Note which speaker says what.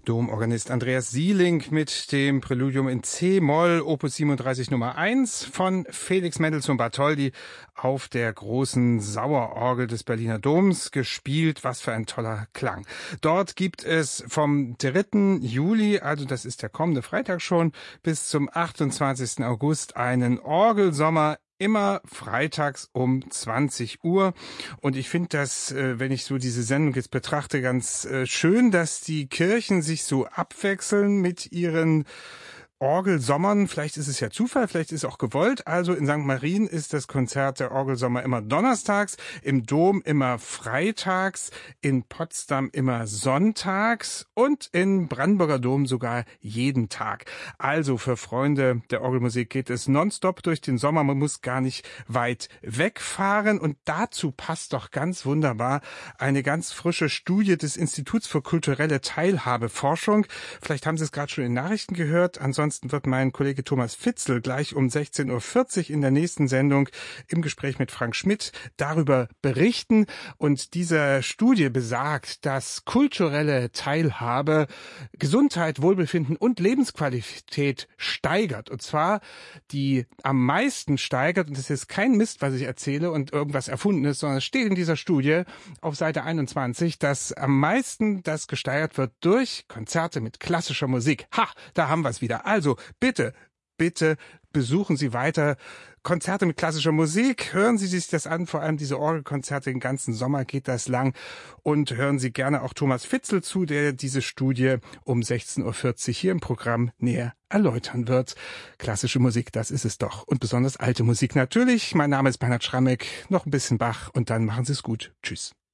Speaker 1: Domorganist Andreas Sieling mit dem Präludium in C-Moll, Opus 37 Nummer 1 von Felix Mendelssohn Bartholdy auf der großen Sauerorgel des Berliner Doms gespielt. Was für ein toller Klang. Dort gibt es vom 3. Juli, also das ist der kommende Freitag schon, bis zum 28. August einen Orgelsommer immer freitags um 20 Uhr. Und ich finde das, wenn ich so diese Sendung jetzt betrachte, ganz schön, dass die Kirchen sich so abwechseln mit ihren Orgelsommern. Vielleicht ist es ja Zufall, vielleicht ist es auch gewollt. Also in St. Marien ist das Konzert der Orgelsommer immer donnerstags, im Dom immer freitags, in Potsdam immer sonntags und in Brandenburger Dom sogar jeden Tag. Also für Freunde der Orgelmusik geht es nonstop durch den Sommer. Man muss gar nicht weit wegfahren. Und dazu passt doch ganz wunderbar eine ganz frische Studie des Instituts für kulturelle Teilhabeforschung. Vielleicht haben Sie es gerade schon in Nachrichten gehört. Ansonsten wird mein Kollege Thomas Fitzel gleich um 16.40 Uhr in der nächsten Sendung im Gespräch mit Frank Schmidt darüber berichten. Und diese Studie besagt, dass kulturelle Teilhabe Gesundheit, Wohlbefinden und Lebensqualität steigert. Und zwar die am meisten steigert, und das ist kein Mist, was ich erzähle und irgendwas erfunden ist, sondern es steht in dieser Studie auf Seite 21, dass am meisten das gesteigert wird durch Konzerte mit klassischer Musik. Ha, da haben wir es wieder. Also bitte besuchen Sie weiter Konzerte mit klassischer Musik. Hören Sie sich das an, vor allem diese Orgelkonzerte, den ganzen Sommer geht das lang. Und hören Sie gerne auch Thomas Fitzel zu, der diese Studie um 16.40 Uhr hier im Programm näher erläutern wird. Klassische Musik, das ist es doch. Und besonders alte Musik natürlich. Mein Name ist Bernhard Schrammeck. Noch ein bisschen Bach und dann machen Sie es gut. Tschüss.